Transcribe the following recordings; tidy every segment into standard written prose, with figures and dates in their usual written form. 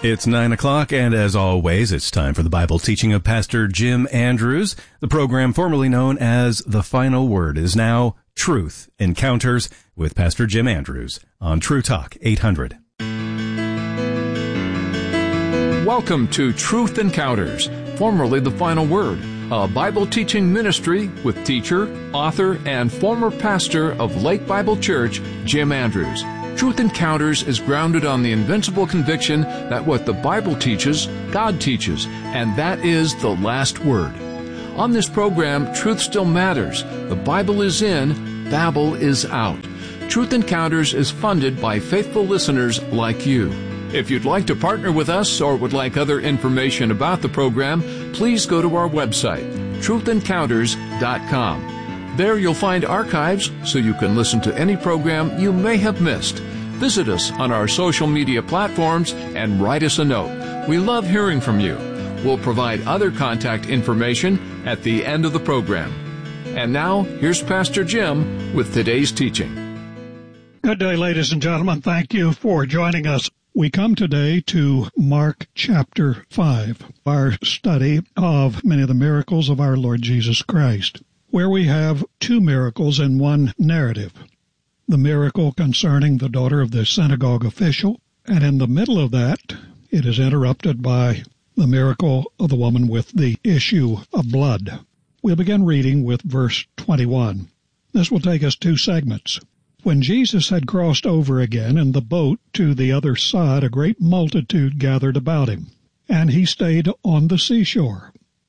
It's 9 o'clock, and as always, it's time for the Bible teaching of Pastor Jim Andrews. The program formerly known as The Final Word is now Truth Encounters with Pastor Jim Andrews on True Talk 800. Welcome to Truth Encounters, formerly The Final Word, a Bible teaching ministry with teacher, author, and former pastor of Lake Bible Church, Jim Andrews. Truth Encounters is grounded on the invincible conviction that what the Bible teaches, God teaches, and that is the last word. On this program, truth still matters. The Bible is in, Babel is out. Truth Encounters is funded by faithful listeners like you. If you'd like to partner with us or would like other information about the program, please go to our website, truthencounters.com. There you'll find archives so you can listen to any program you may have missed. Visit us on our social media platforms and write us a note. We love hearing from you. We'll provide other contact information at the end of the program. And now, here's Pastor Jim with today's teaching. Good day, ladies and gentlemen. Thank you for joining us. We come today to Mark chapter 5, our study of many of the miracles of our Lord Jesus Christ, where we have two miracles in one narrative. The miracle concerning the daughter of the synagogue official, and in the middle of that, it is interrupted by the miracle of the woman with the issue of blood. We'll begin reading with verse 21. This will take us two segments. When Jesus had crossed over again in the boat to the other side, a great multitude gathered about him, and he stayed on the seashore.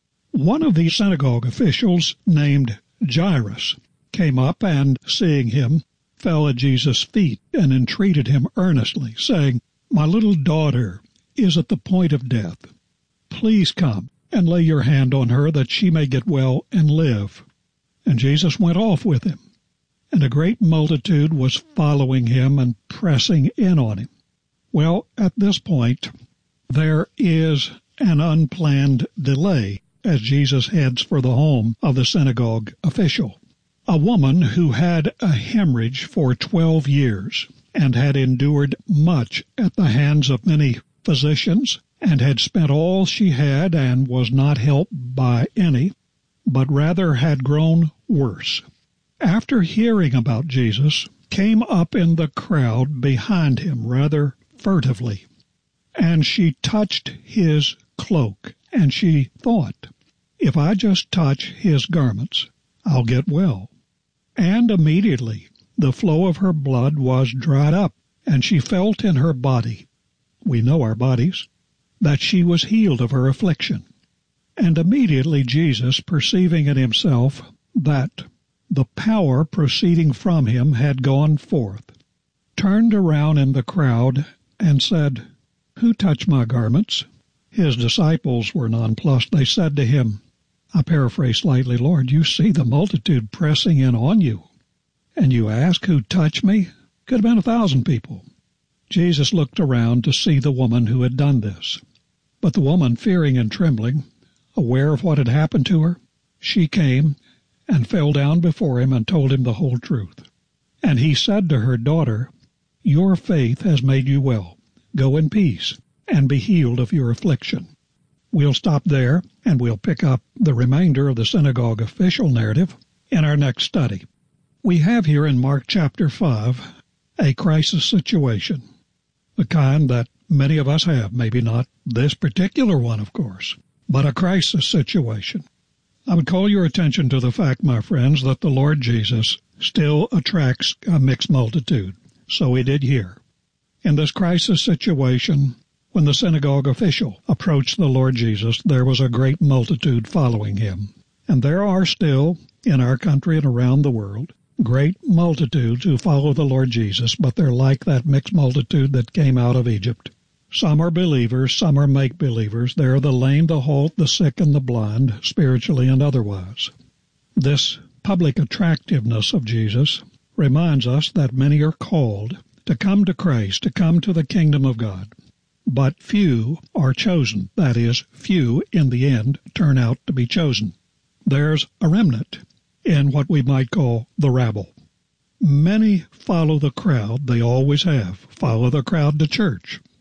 One of the synagogue officials, named Jairus, came up and, seeing him, fell at Jesus' feet and entreated him earnestly, saying, "My little daughter is at the point of death. Please come and lay your hand on her that she may get well and live." And Jesus went off with him, and a great multitude was following him and pressing in on him. Well, at this point, there is an unplanned delay as Jesus heads for the home of the synagogue official. A woman who had a hemorrhage for 12 years and had endured much at the hands of many physicians and had spent all she had and was not helped by any, but rather had grown worse. After hearing about Jesus, came up in the crowd behind him rather furtively, and she touched his cloak, and she thought, "If I just touch his garments, I'll get well." And immediately the flow of her blood was dried up, and she felt in her body, we know our bodies, that she was healed of her affliction. And immediately Jesus, perceiving in himself that the power proceeding from him had gone forth, turned around in the crowd and said, "Who touched my garments?" His disciples were nonplussed. They said to him, I paraphrase slightly, "Lord, you see the multitude pressing in on you, and you ask who touched me? Could have been 1,000 people." Jesus looked around to see the woman who had done this. But the woman, fearing and trembling, aware of what had happened to her, she came and fell down before him and told him the whole truth. And he said to her, "Daughter, your faith has made you well. Go in peace and be healed of your affliction." We'll stop there, and we'll pick up the remainder of the synagogue official narrative in our next study. We have here in Mark chapter 5 a crisis situation, the kind that many of us have, maybe not this particular one, of course, but a crisis situation. I would call your attention to the fact, my friends, that the Lord Jesus still attracts a mixed multitude. So he did here. In this crisis situation, when the synagogue official approached the Lord Jesus, there was a great multitude following him. And there are still, in our country and around the world, great multitudes who follow the Lord Jesus, but they're like that mixed multitude that came out of Egypt. Some are believers, some are make-believers. They're the lame, the halt, the sick, and the blind, spiritually and otherwise. This public attractiveness of Jesus reminds us that many are called to come to Christ, to come to the kingdom of God. But few are chosen. That is, few, in the end, turn out to be chosen. There's a remnant in what we might call the rabble. Many follow the crowd. They always have. Follow the crowd to church.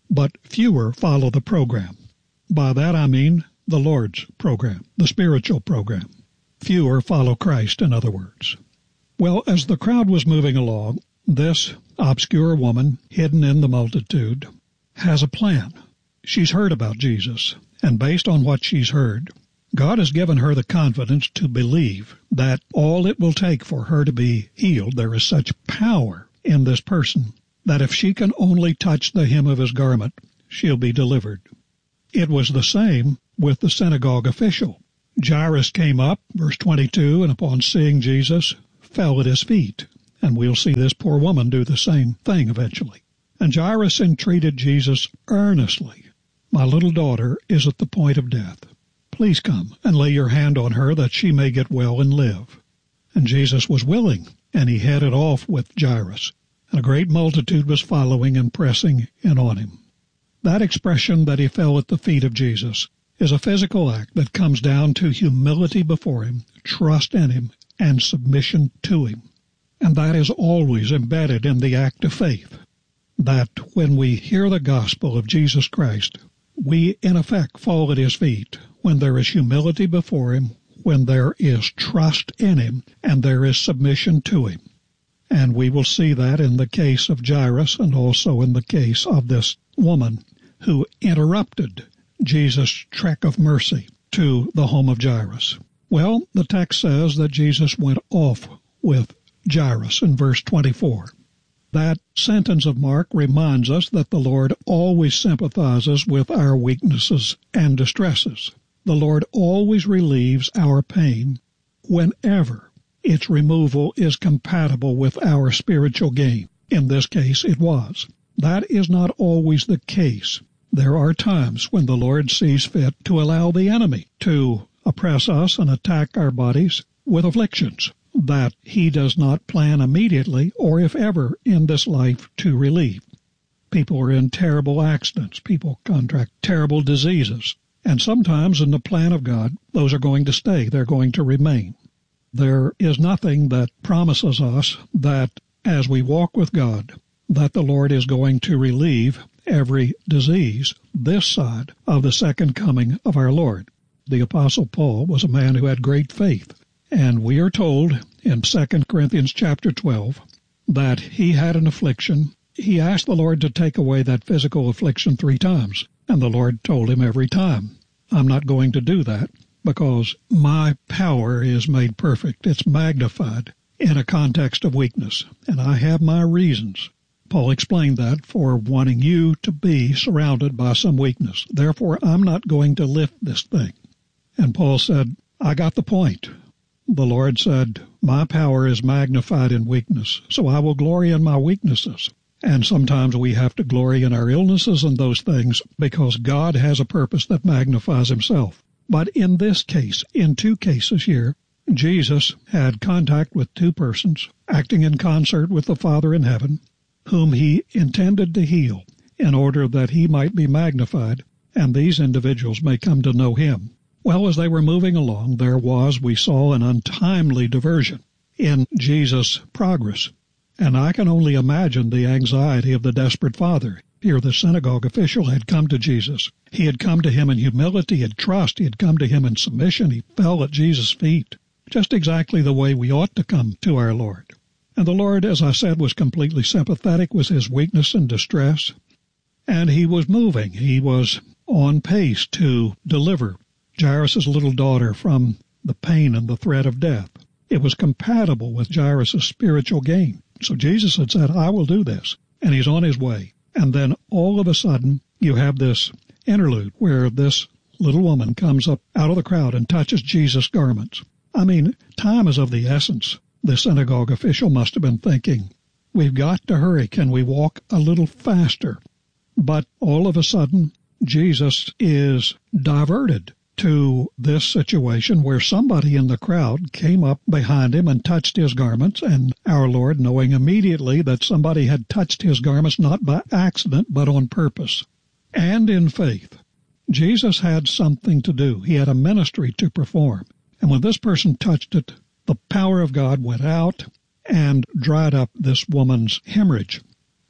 but fewer follow the program. By that I mean the Lord's program, the spiritual program. Fewer follow Christ, in other words. Well, as the crowd was moving along, this obscure woman, hidden in the multitude, has a plan. She's heard about Jesus, and based on what she's heard, God has given her the confidence to believe that all it will take for her to be healed, there is such power in this person, that if she can only touch the hem of his garment, she'll be delivered. It was the same with the synagogue official. Jairus came up, verse 22, and upon seeing Jesus, fell at his feet. And we'll see this poor woman do the same thing eventually. And Jairus entreated Jesus earnestly, "My little daughter is at the point of death. Please come and lay your hand on her that she may get well and live." And Jesus was willing, and he headed off with Jairus. And a great multitude was following and pressing in on him. That expression that he fell at the feet of Jesus is a physical act that comes down to humility before him, trust in him, and submission to him. And that is always embedded in the act of faith, that when we hear the gospel of Jesus Christ, we in effect fall at his feet when there is humility before him, when there is trust in him, and there is submission to him. And we will see that in the case of Jairus and also in the case of this woman who interrupted Jesus' trek of mercy to the home of Jairus. Well, the text says that Jesus went off with Jairus in verse 24. That sentence of Mark reminds us that the Lord always sympathizes with our weaknesses and distresses. The Lord always relieves our pain whenever its removal is compatible with our spiritual gain. In this case, it was. That is not always the case. There are times when the Lord sees fit to allow the enemy to oppress us and attack our bodies with afflictions that he does not plan immediately or if ever in this life to relieve. People are in terrible accidents. People contract terrible diseases. And sometimes in the plan of God, those are going to stay. They're going to remain. There is nothing that promises us that as we walk with God, that the Lord is going to relieve every disease this side of the second coming of our Lord. The Apostle Paul was a man who had great faith, and we are told in 2 Corinthians chapter 12 that he had an affliction. He asked the Lord to take away that physical affliction 3 times, and the Lord told him every time, "I'm not going to do that because my power is made perfect. It's magnified in a context of weakness, and I have my reasons." Paul explained that for wanting you to be surrounded by some weakness. Therefore, I'm not going to lift this thing. And Paul said, I got the point. The Lord said, my power is magnified in weakness, so I will glory in my weaknesses. And sometimes we have to glory in our illnesses and those things because God has a purpose that magnifies himself. But in this case, in 2 cases here, Jesus had contact with 2 persons, acting in concert with the Father in heaven, whom he intended to heal in order that he might be magnified and these individuals may come to know him. Well, as they were moving along, there was, we saw, an untimely diversion in Jesus' progress. And I can only imagine the anxiety of the desperate father. Here the synagogue official had come to Jesus. He had come to him in humility and trust. He had come to him in submission. He fell at Jesus' feet, just exactly the way we ought to come to our Lord. And the Lord, as I said, was completely sympathetic with his weakness and distress. And he was moving. He was on pace to deliver Jairus' little daughter from the pain and the threat of death. It was compatible with Jairus' spiritual gain. So Jesus had said, I will do this. And he's on his way. And then all of a sudden, you have this interlude where this little woman comes up out of the crowd and touches Jesus' garments. I mean, time is of the essence. The synagogue official must have been thinking, we've got to hurry. Can we walk a little faster? But all of a sudden, Jesus is diverted to this situation where somebody in the crowd came up behind him and touched his garments, and our Lord, knowing immediately that somebody had touched his garments not by accident but on purpose and in faith, Jesus had something to do. He had a ministry to perform. And when this person touched it, the power of God went out and dried up this woman's hemorrhage.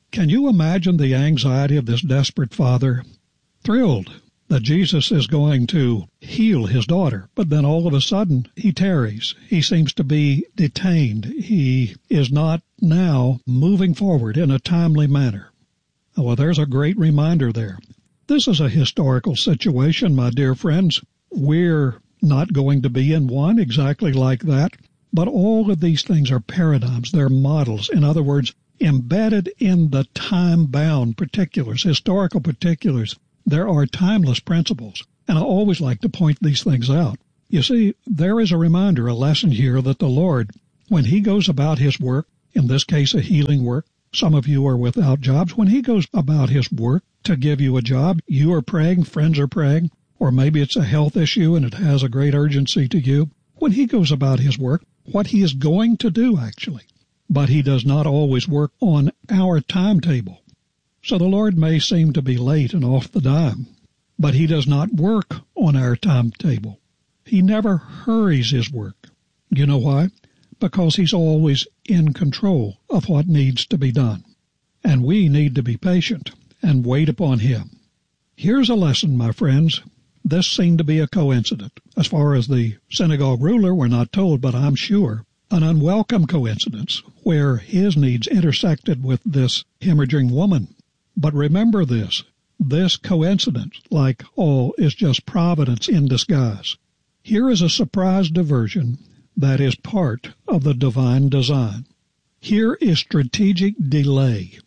Can you imagine the anxiety of this desperate father? Thrilled that Jesus is going to heal his daughter, but then all of a sudden he tarries. He seems to be detained. He is not now moving forward in a timely manner. Well, there's a great reminder there. This is a historical situation, my dear friends. We're not going to be in one exactly like that, but all of these things are paradigms. They're models. In other words, embedded in the time-bound particulars, historical particulars, there are timeless principles. And I always like to point these things out. You see, there is a reminder, a lesson here that the Lord, when he goes about his work, in this case a healing work, some of you are without jobs. When he goes about his work to give you a job, you are praying, friends are praying, or maybe it's a health issue and it has a great urgency to you. When he goes about his work, what he is going to do actually, but he does not always work on our timetable. So the Lord may seem to be late and off the dime, but he does not work on our timetable. He never hurries his work. You know why? Because he's always in control of what needs to be done. And we need to be patient and wait upon him. Here's a lesson, my friends. This seemed to be a coincidence. As far as the synagogue ruler, we're not told, but I'm sure an unwelcome coincidence where his needs intersected with this hemorrhaging woman. But remember this coincidence, like all, is just providence in disguise. Here is a surprise diversion that is part of the divine design. Here is strategic delay,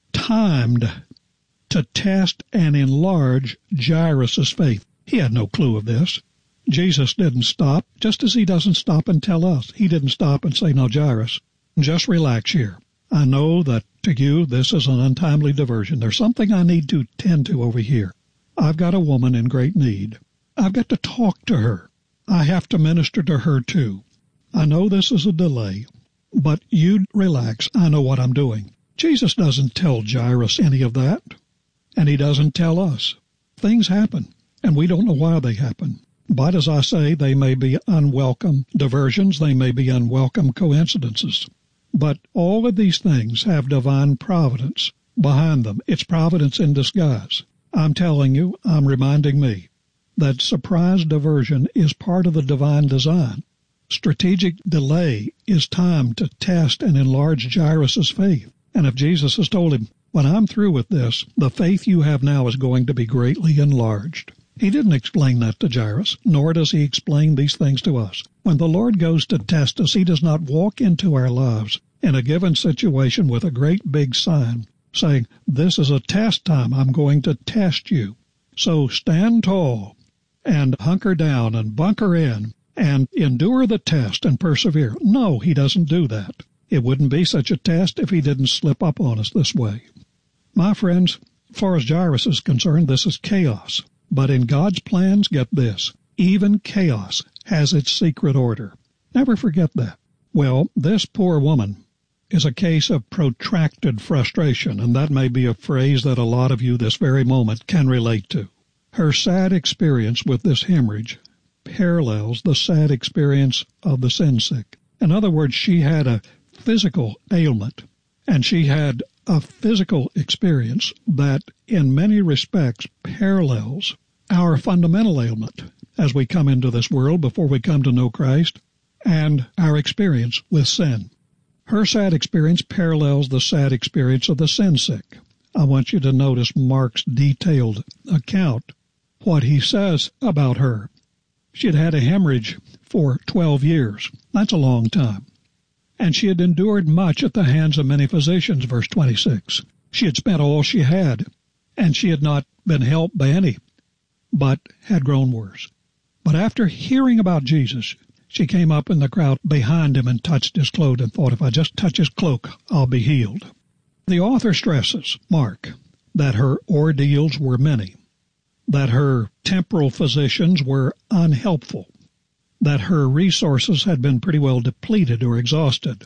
timed to test and enlarge Jairus' faith. He had no clue of this. Jesus didn't stop, just as he doesn't stop and tell us. He didn't stop and say, "No, Jairus, just relax here. I know that to you this is an untimely diversion. There's something I need to tend to over here. I've got a woman in great need. I've got to talk to her. I have to minister to her too. I know this is a delay, but you relax. I know what I'm doing." Jesus doesn't tell Jairus any of that, and he doesn't tell us. Things happen, and we don't know why they happen. But as I say, they may be unwelcome diversions. They may be unwelcome coincidences. But all of these things have divine providence behind them. It's providence in disguise. I'm telling you, I'm reminding me, that surprise diversion is part of the divine design. Strategic delay is time to test and enlarge Jairus' faith. And if Jesus has told him, "When I'm through with this, the faith you have now is going to be greatly enlarged." He didn't explain that to Jairus, nor does he explain these things to us. When the Lord goes to test us, he does not walk into our lives in a given situation with a great big sign saying, "This is a test time. I'm going to test you. So stand tall and hunker down and bunker in and endure the test and persevere." No, he doesn't do that. It wouldn't be such a test if he didn't slip up on us this way. My friends, as far as Jairus is concerned, this is chaos. But in God's plans, get this, even chaos has its secret order. Never forget that. Well, this poor woman is a case of protracted frustration, and that may be a phrase that a lot of you this very moment can relate to. Her sad experience with this hemorrhage parallels the sad experience of the sin sick. In other words, she had a physical ailment, and she had a physical experience that in many respects parallels our fundamental ailment as we come into this world before we come to know Christ and our experience with sin. Her sad experience parallels the sad experience of the sin sick. I want you to notice Mark's detailed account, what he says about her. She had had a hemorrhage for 12 years. That's a long time. And she had endured much at the hands of many physicians, verse 26. She had spent all she had, and she had not been helped by any, but had grown worse. But after hearing about Jesus, she came up in the crowd behind him and touched his cloak and thought, if I just touch his cloak, I'll be healed. The author stresses, Mark, that her ordeals were many, that her temporal physicians were unhelpful, that her resources had been pretty well depleted or exhausted,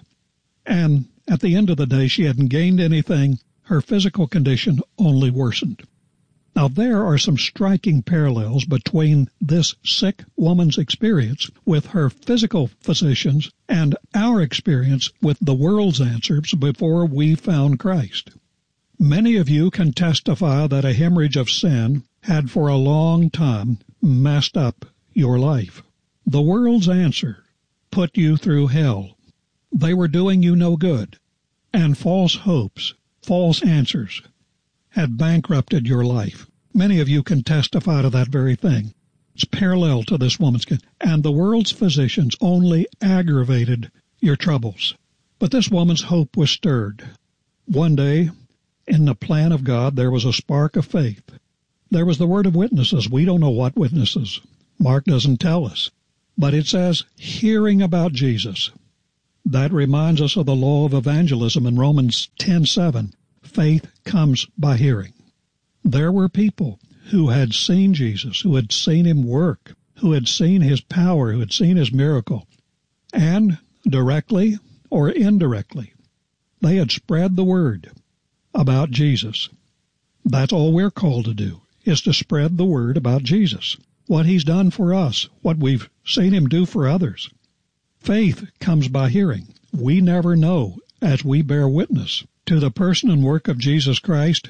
and at the end of the day she hadn't gained anything. Her physical condition only worsened. Now there are some striking parallels between this sick woman's experience with her physical physicians and our experience with the world's answers before we found Christ. Many of you can testify that a hemorrhage of sin had for a long time messed up your life. The world's answer put you through hell. They were doing you no good. And false hopes, false answers had bankrupted your life. Many of you can testify to that very thing. It's parallel to this woman's case. And the world's physicians only aggravated your troubles. But this woman's hope was stirred. One day, in the plan of God, there was a spark of faith. There was the word of witnesses. We don't know what witnesses. Mark doesn't tell us. But it says, hearing about Jesus. That reminds us of the law of evangelism in Romans 10:7. Faith comes by hearing. There were people who had seen Jesus, who had seen him work, who had seen his power, who had seen his miracle. And directly or indirectly, they had spread the word about Jesus. That's all we're called to do, is to spread the word about Jesus, what he's done for us, what we've seen him do for others. Faith comes by hearing. We never know, as we bear witness to the person and work of Jesus Christ,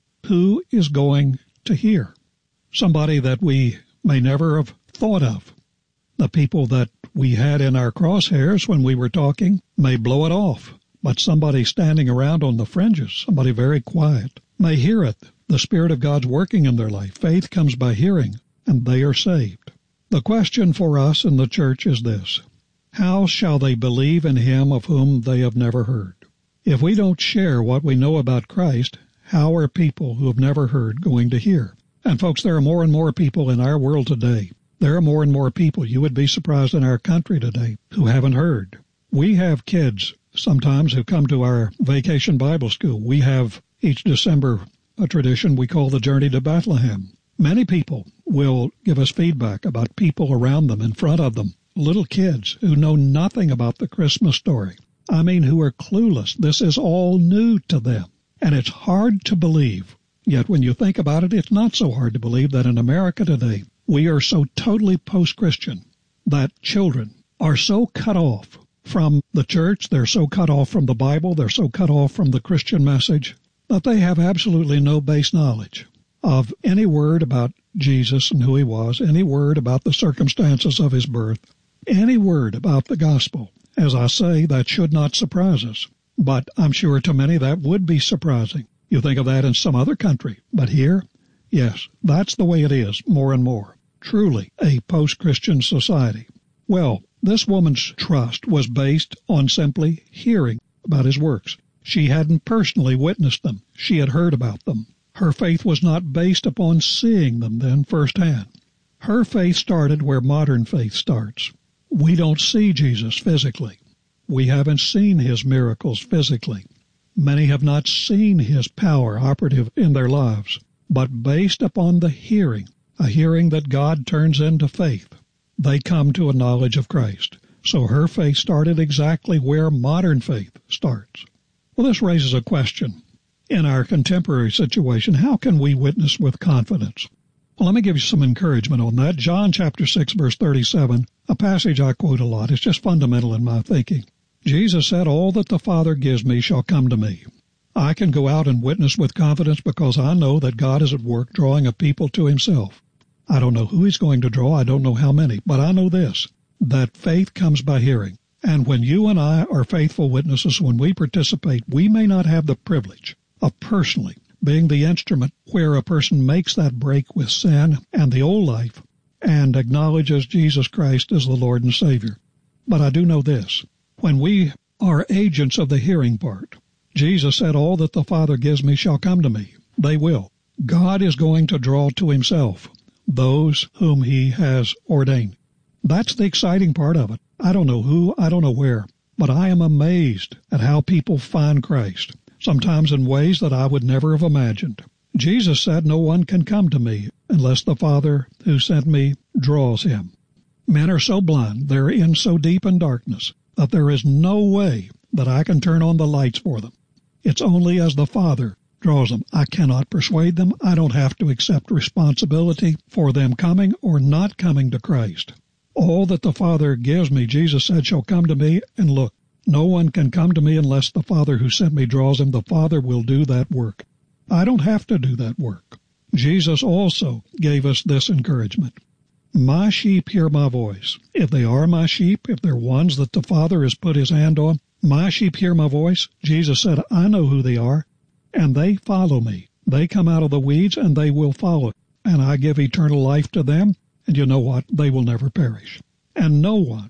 who is going to hear. Somebody that we may never have thought of. The people that we had in our crosshairs when we were talking may blow it off, but somebody standing around on the fringes, somebody very quiet, may hear it. The Spirit of God's working in their life. Faith comes by hearing, and they are saved. The question for us in the church is this: how shall they believe in him of whom they have never heard? If we don't share what we know about Christ, how are people who have never heard going to hear? And folks, there are more and more people in our world today. There are more and more people, you would be surprised, in our country today who haven't heard. We have kids sometimes who come to our vacation Bible school. We have each December a tradition we call the Journey to Bethlehem. Many people will give us feedback about people around them, in front of them, little kids who know nothing about the Christmas story. I mean, who are clueless. This is all new to them. And it's hard to believe. Yet when you think about it, it's not so hard to believe that in America today, we are so totally post-Christian that children are so cut off from the church, they're so cut off from the Bible, they're so cut off from the Christian message, that they have absolutely no base knowledge of any word about Jesus and who he was, any word about the circumstances of his birth, any word about the gospel. As I say, that should not surprise us. But I'm sure to many that would be surprising. You think of that in some other country. But here, yes, that's the way it is more and more. Truly a post-Christian society. Well, this woman's trust was based on simply hearing about his works. She hadn't personally witnessed them. She had heard about them. Her faith was not based upon seeing them then firsthand. Her faith started where modern faith starts. We don't see Jesus physically. We haven't seen his miracles physically. Many have not seen his power operative in their lives. But based upon the hearing, a hearing that God turns into faith, they come to a knowledge of Christ. So her faith started exactly where modern faith starts. Well, this raises a question. In our contemporary situation, how can we witness with confidence? Well, let me give you some encouragement on that. John chapter 6, verse 37, a passage I quote a lot. It's just fundamental in my thinking. Jesus said, "All that the Father gives me shall come to me." I can go out and witness with confidence because I know that God is at work drawing a people to himself. I don't know who he's going to draw. I don't know how many. But I know this, that faith comes by hearing. And when you and I are faithful witnesses, when we participate, we may not have the privilege of personally being the instrument where a person makes that break with sin and the old life and acknowledges Jesus Christ as the Lord and Savior. But I do know this. When we are agents of the hearing part, Jesus said, "All that the Father gives me shall come to me." They will. God is going to draw to himself those whom he has ordained. That's the exciting part of it. I don't know who, I don't know where, but I am amazed at how people find Christ, sometimes in ways that I would never have imagined. Jesus said, "No one can come to me unless the Father who sent me draws him." Men are so blind, they're in so deep in darkness, that there is no way that I can turn on the lights for them. It's only as the Father draws them. I cannot persuade them. I don't have to accept responsibility for them coming or not coming to Christ. All that the Father gives me, Jesus said, shall come to me. And look, no one can come to me unless the Father who sent me draws him. The Father will do that work. I don't have to do that work. Jesus also gave us this encouragement. My sheep hear my voice. If they are my sheep, if they're ones that the Father has put his hand on, my sheep hear my voice. Jesus said, I know who they are, and they follow me. They come out of the weeds, and they will follow. And I give eternal life to them, and you know what? They will never perish. And no one,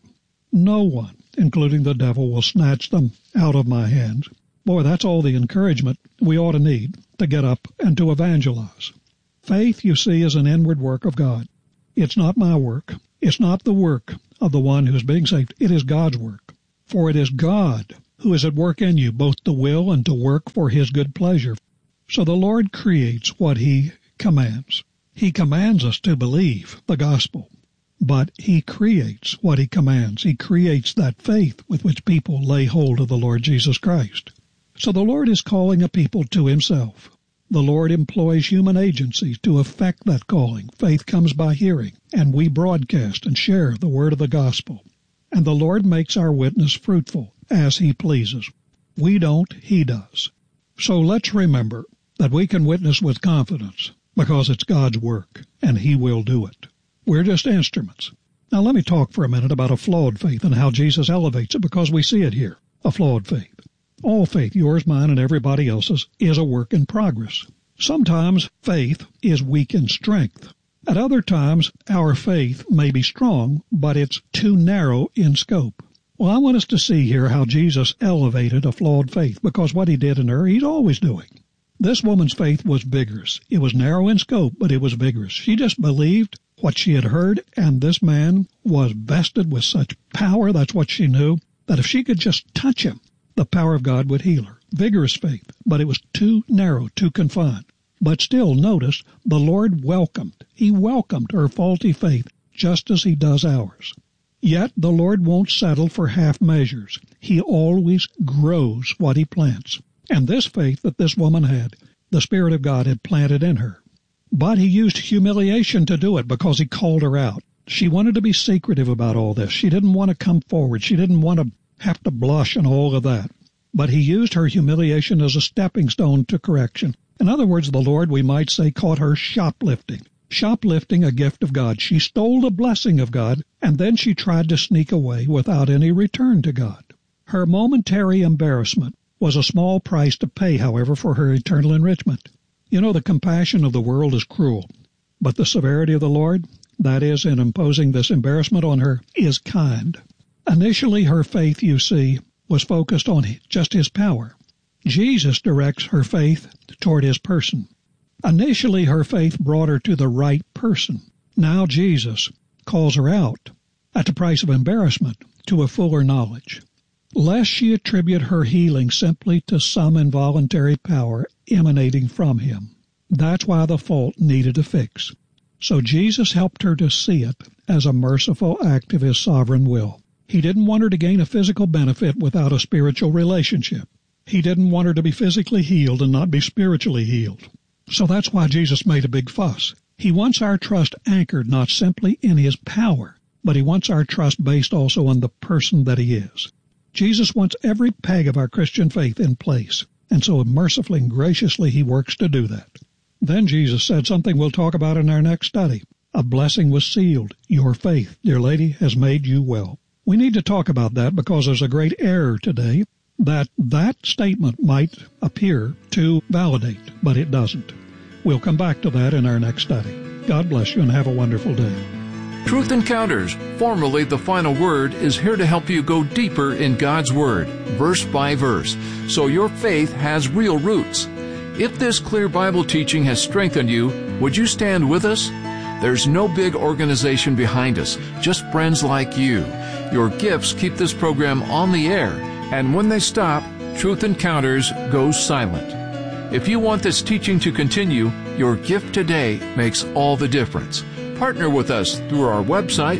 including the devil, will snatch them out of my hands. Boy, that's all the encouragement we ought to need to get up and to evangelize. Faith, you see, is an inward work of God. It's not my work. It's not the work of the one who is being saved. It is God's work. For it is God who is at work in you, both to will and to work for his good pleasure. So the Lord creates what he commands. He commands us to believe the gospel, but he creates what he commands. He creates that faith with which people lay hold of the Lord Jesus Christ. So the Lord is calling a people to himself. The Lord employs human agencies to effect that calling. Faith comes by hearing, and we broadcast and share the word of the gospel. And the Lord makes our witness fruitful as he pleases. We don't, he does. So let's remember that we can witness with confidence because it's God's work, and he will do it. We're just instruments. Now let me talk for a minute about a flawed faith and how Jesus elevates it, because we see it here, a flawed faith. All faith, yours, mine, and everybody else's, is a work in progress. Sometimes faith is weak in strength. At other times, our faith may be strong, but it's too narrow in scope. Well, I want us to see here how Jesus elevated a flawed faith, because what he did in her, he's always doing. This woman's faith was vigorous. It was narrow in scope, but it was vigorous. She just believed what she had heard, and this man was vested with such power, that's what she knew, that if she could just touch him, the power of God would heal her. Vigorous faith, but it was too narrow, too confined. But still, notice, the Lord welcomed. He welcomed her faulty faith, just as he does ours. Yet the Lord won't settle for half measures. He always grows what he plants. And this faith that this woman had, the Spirit of God had planted in her. But he used humiliation to do it because he called her out. She wanted to be secretive about all this. She didn't want to come forward. She didn't want to have to blush and all of that. But he used her humiliation as a stepping stone to correction. In other words, the Lord, we might say, caught her shoplifting. Shoplifting a gift of God. She stole the blessing of God, and then she tried to sneak away without any return to God. Her momentary embarrassment was a small price to pay, however, for her eternal enrichment. You know, the compassion of the world is cruel, but the severity of the Lord, that is, in imposing this embarrassment on her, is kind. Initially, her faith, you see, was focused on just his power. Jesus directs her faith toward his person. Initially, her faith brought her to the right person. Now Jesus calls her out, at the price of embarrassment, to a fuller knowledge. Lest she attribute her healing simply to some involuntary power emanating from him. That's why the fault needed a fix. So Jesus helped her to see it as a merciful act of his sovereign will. He didn't want her to gain a physical benefit without a spiritual relationship. He didn't want her to be physically healed and not be spiritually healed. So that's why Jesus made a big fuss. He wants our trust anchored not simply in his power, but he wants our trust based also on the person that he is. Jesus wants every peg of our Christian faith in place, and so mercifully and graciously he works to do that. Then Jesus said something we'll talk about in our next study. A blessing was sealed. Your faith, dear lady, has made you well. We need to talk about that because there's a great error today that statement might appear to validate, but it doesn't. We'll come back to that in our next study. God bless you and have a wonderful day. Truth Encounters, formerly The Final Word, is here to help you go deeper in God's Word, verse by verse, so your faith has real roots. If this clear Bible teaching has strengthened you, would you stand with us? There's no big organization behind us, just friends like you. Your gifts keep this program on the air, and when they stop, Truth Encounters goes silent. If you want this teaching to continue, your gift today makes all the difference. Partner with us through our website,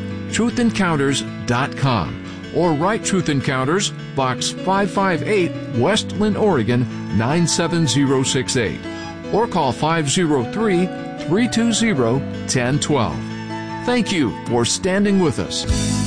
truthencounters.com, or write Truth Encounters, Box 558, West Linn, Oregon, 97068, or call 503-320-1012. Thank you for standing with us.